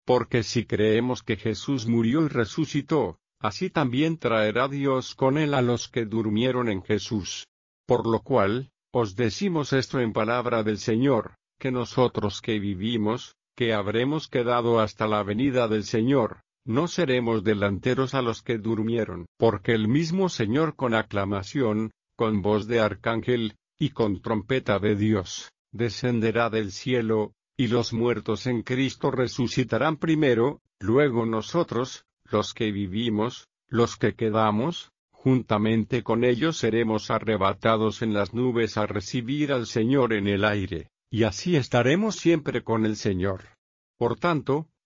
Porque si creemos que Jesús murió y resucitó, así también traerá Dios con él a los que durmieron en Jesús. Por lo cual, os decimos esto en palabra del Señor, que nosotros que vivimos, que habremos quedado hasta la venida del Señor, no seremos delanteros a los que durmieron. Porque el mismo Señor con aclamación, con voz de arcángel, y con trompeta de Dios, descenderá del cielo, y los muertos en Cristo resucitarán primero, luego nosotros, los que vivimos, los que quedamos, juntamente con ellos seremos arrebatados en las nubes a recibir al Señor en el aire, y así estaremos siempre con el Señor. Por tanto,